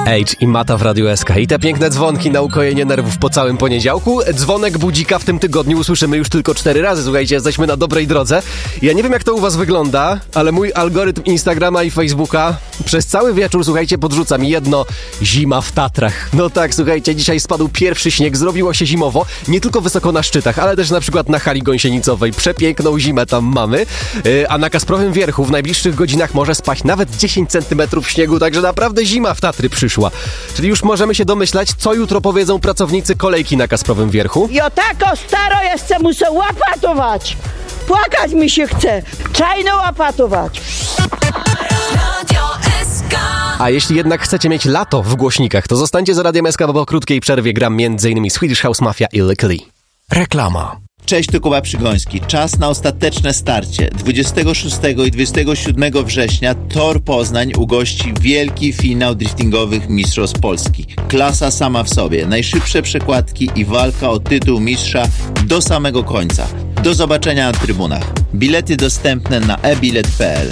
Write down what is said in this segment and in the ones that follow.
Age i Mata w Radiu SK. I te piękne dzwonki na ukojenie nerwów po całym poniedziałku. Dzwonek budzika w tym tygodniu usłyszymy już tylko 4 razy. Słuchajcie, jesteśmy na dobrej drodze. Ja nie wiem, jak to u was wygląda, ale mój algorytm Instagrama i Facebooka przez cały wieczór, słuchajcie, podrzuca mi jedno: zima w Tatrach. No tak, słuchajcie, dzisiaj spadł pierwszy śnieg, zrobiło się zimowo, nie tylko wysoko na szczytach, ale też na przykład na hali gąsienicowej. Przepiękną zimę tam mamy. A na Kasprowym Wierchu w najbliższych godzinach może spaść nawet 10 cm śniegu, także naprawdę zima w Tatry przyszła. Czyli już możemy się domyślać, co jutro powiedzą pracownicy kolejki na Kasprowym Wierchu. Ja tako staro jeszcze muszę łapatować. Płakać mi się chce. Czajno łapatować. A jeśli jednak chcecie mieć lato w głośnikach, to zostańcie za Radiem SK, bo po krótkiej przerwie gram m.in. Swedish House Mafia i Lykke. Reklama. Cześć, tu Kuba Przygoński. Czas na ostateczne starcie. 26 i 27 września Tor Poznań ugości wielki finał driftingowych Mistrzostw Polski. Klasa sama w sobie, najszybsze przekładki i walka o tytuł mistrza do samego końca. Do zobaczenia na trybunach. Bilety dostępne na ebilet.pl.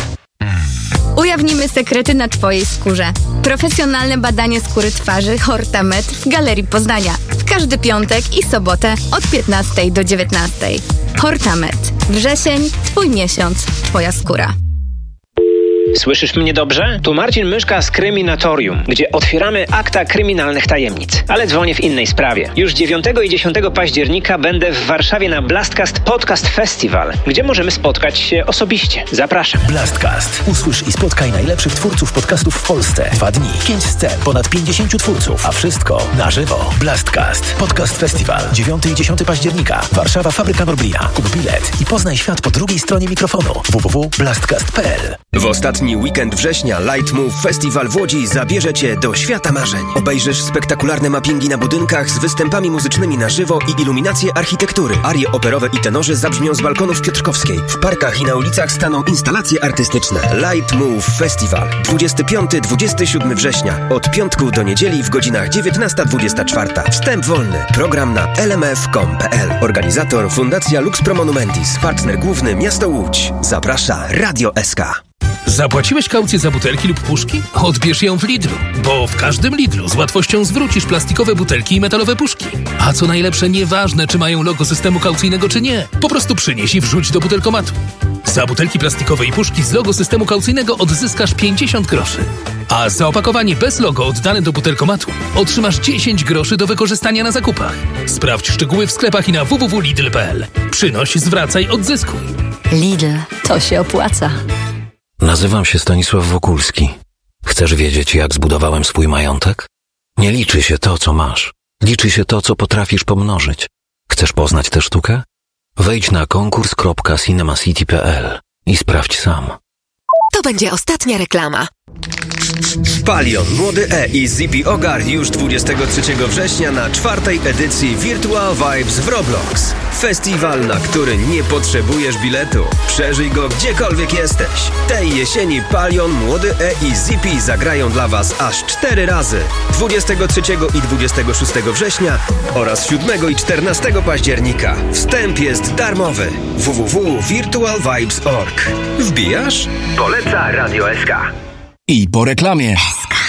Ujawnimy sekrety na Twojej skórze. Profesjonalne badanie skóry twarzy Hortamed w Galerii Poznania. W każdy piątek i sobotę od 15 do 19. Hortamed. Wrzesień, Twój miesiąc, Twoja skóra. Słyszysz mnie dobrze? Tu Marcin Myszka z Kryminatorium, gdzie otwieramy akta kryminalnych tajemnic. Ale dzwonię w innej sprawie. Już 9 i 10 października będę w Warszawie na Blastcast Podcast Festival, gdzie możemy spotkać się osobiście. Zapraszam. Blastcast. Usłysz i spotkaj najlepszych twórców podcastów w Polsce. 2 dni, 5 scen, ponad 50 twórców, a wszystko na żywo. Blastcast Podcast Festival. 9 i 10 października. Warszawa, Fabryka Norblina. Kup bilet i poznaj świat po drugiej stronie mikrofonu. www.blastcast.pl. W ostatni weekend września Light Move Festival w Łodzi zabierze Cię do świata marzeń. Obejrzysz spektakularne mappingi na budynkach z występami muzycznymi na żywo i iluminacje architektury. Arie operowe i tenorzy zabrzmią z balkonów Piotrkowskiej. W parkach i na ulicach staną instalacje artystyczne. Light Move Festival. 25-27 września. Od piątku do niedzieli w godzinach 19-24. Wstęp wolny. Program na lmf.com.pl. Organizator Fundacja Lux Pro Monumentis. Partner główny Miasto Łódź. Zaprasza Radio SK. Zapłaciłeś kaucję za butelki lub puszki? Odbierz ją w Lidlu, bo w każdym Lidlu z łatwością zwrócisz plastikowe butelki i metalowe puszki. A co najlepsze, nieważne, czy mają logo systemu kaucyjnego, czy nie. Po prostu przynieś i wrzuć do butelkomatu. Za butelki plastikowe i puszki z logo systemu kaucyjnego odzyskasz 50 groszy. A za opakowanie bez logo oddane do butelkomatu otrzymasz 10 groszy do wykorzystania na zakupach. Sprawdź szczegóły w sklepach i na www.lidl.pl. Przynoś, zwracaj, odzyskuj. Lidl, to się opłaca. Nazywam się Stanisław Wokulski. Chcesz wiedzieć, jak zbudowałem swój majątek? Nie liczy się to, co masz. Liczy się to, co potrafisz pomnożyć. Chcesz poznać tę sztukę? Wejdź na konkurs.cinemacity.pl i sprawdź sam. To będzie ostatnia reklama. Palion, Młody E i Zippy Ogar już 23 września na 4. edycji Virtual Vibes w Roblox. Festiwal, na który nie potrzebujesz biletu. Przeżyj go gdziekolwiek jesteś. Tej jesieni Palion, Młody E i Zippy zagrają dla Was aż 4 razy. 23 i 26 września oraz 7 i 14 października. Wstęp jest darmowy. www.virtualvibes.org. Wbijasz? Poleca Radio SK. I po reklamie. SK.